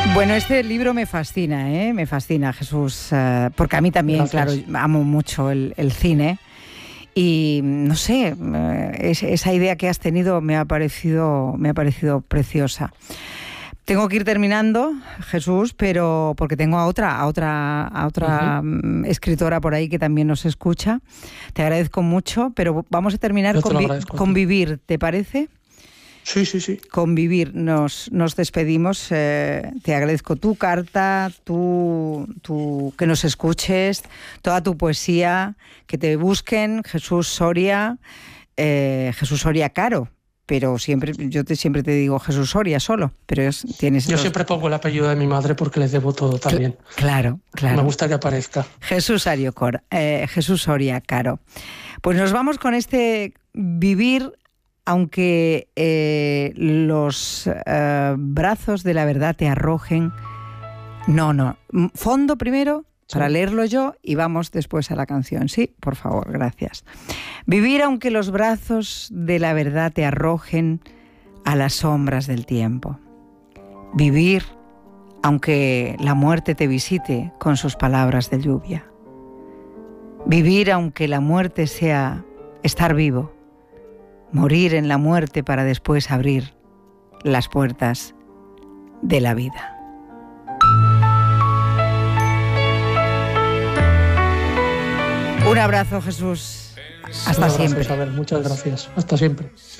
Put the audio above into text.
Bueno, este libro me fascina, me fascina, Jesús, porque a mí también, Gracias. claro, amo mucho el cine y no sé, esa idea que has tenido me ha parecido preciosa. Tengo que ir terminando, Jesús, pero porque tengo a otra escritora por ahí que también nos escucha. Te agradezco mucho, pero vamos a terminar con Vivir, ¿te parece? Sí. Con Vivir nos despedimos. Te agradezco tu carta, que nos escuches, toda tu poesía, que te busquen, Jesús Soria Caro. Pero siempre te digo Jesús Soria solo. Pero yo siempre pongo el apellido de mi madre porque les debo todo también. Claro. Me gusta que aparezca. Jesús Soria Caro. Pues nos vamos con este Vivir, aunque los brazos de la verdad te arrojen. No. Fondo primero, para leerlo yo, y vamos después a la canción. Sí, por favor, gracias. Vivir aunque los brazos de la verdad te arrojen a las sombras del tiempo. Vivir aunque la muerte te visite con sus palabras de lluvia. Vivir aunque la muerte sea estar vivo. Morir en la muerte para después abrir las puertas de la vida. Un abrazo, Jesús. Hasta siempre. Isabel, muchas gracias. Hasta siempre.